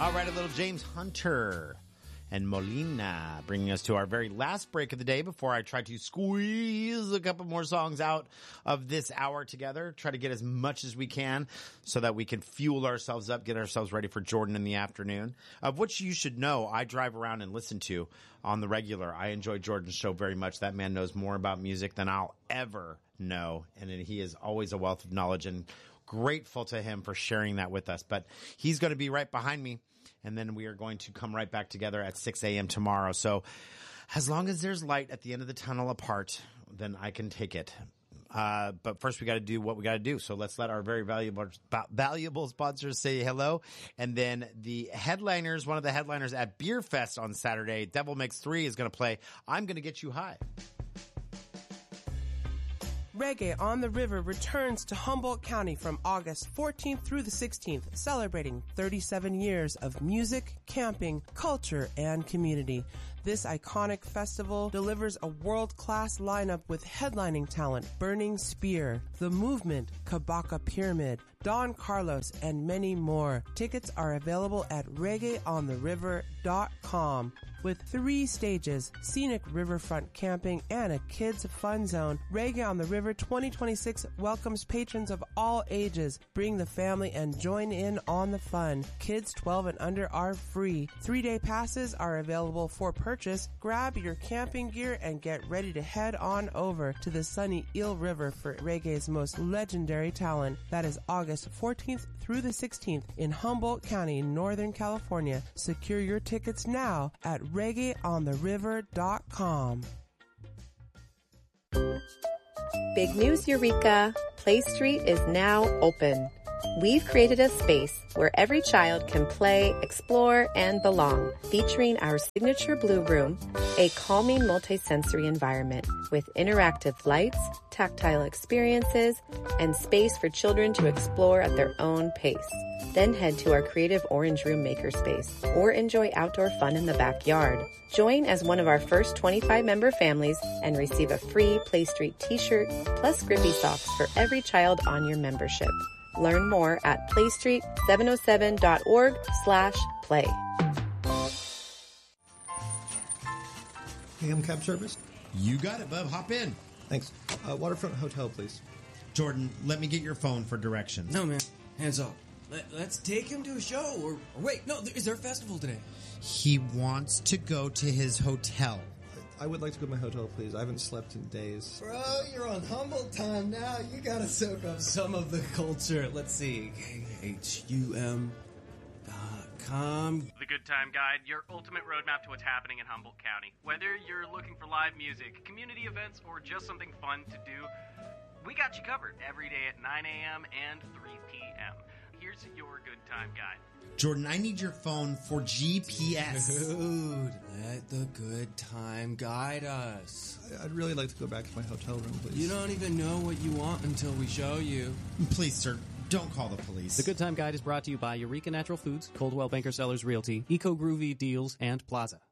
All right, a little James Hunter and Molina, bringing us to our very last break of the day before I try to squeeze a couple more songs out of this hour together, try to get as much as we can so that we can fuel ourselves up, get ourselves ready for Jordan in the afternoon, of which you should know I drive around and listen to on the regular. I enjoy Jordan's show very much. That man knows more about music than I'll ever know, and he is always a wealth of knowledge, and grateful to him for sharing that with us. But he's going to be right behind me, and then we are going to come right back together at 6 a.m. tomorrow. So as long as there's light at the end of the tunnel apart, then I can take it. But first we got to do what we got to do. So let's let our very valuable sponsors say hello. And then the headliners, one of the headliners at Beer Fest on Saturday, Devil Mix 3, is going to play I'm Gonna Get You High. Reggae on the River returns to Humboldt County from August 14th through the 16th, celebrating 37 years of music, camping, culture, and community. This iconic festival delivers a world-class lineup with headlining talent Burning Spear, The Movement, Kabaka Pyramid, Don Carlos, and many more. Tickets are available at reggaeontheriver.com. With 3 stages, scenic riverfront camping, and a kids' fun zone, Reggae on the River 2026 welcomes patrons of all ages. Bring the family and join in on the fun. Kids 12 and under are free. 3-day passes are available for purchase. Grab your camping gear and get ready to head on over to the sunny Eel River for Reggae's most legendary talent. That is August 14th through the 16th in Humboldt County, Northern California. Secure your tickets now at reggaeontheriver.com. Big news, Eureka! Play Street is now open. We've created a space where every child can play, explore, and belong, featuring our signature Blue Room, a calming multisensory environment with interactive lights, tactile experiences, and space for children to explore at their own pace. Then head to our creative Orange Room makerspace or enjoy outdoor fun in the backyard. Join as one of our first 25 member families and receive a free Play Street t-shirt plus Grippy socks for every child on your membership. Learn more at playstreet707.org/play. AM cab service? You got it, bub. Hop in. Thanks. Waterfront Hotel, please. Jordan, let me get your phone for directions. No, man. Hands up. Let's take him to a show. Or wait, no, is there a festival today? He wants to go to his hotel. I would like to go to my hotel, please. I haven't slept in days. Bro, you're on Humboldt time now. You gotta soak up some of the culture. Let's see. HUM.com. The Good Time Guide, your ultimate roadmap to what's happening in Humboldt County. Whether you're looking for live music, community events, or just something fun to do, we got you covered every day at 9 a.m. and 3 p.m. Here's your Good Time Guide. Jordan, I need your phone for GPS. Dude, let the Good Time guide us. I'd really like to go back to my hotel room, please. You don't even know what you want until we show you. Please, sir, don't call the police. The Good Time Guide is brought to you by Eureka Natural Foods, Coldwell Banker Sellers Realty, Eco Groovy Deals, and Plaza.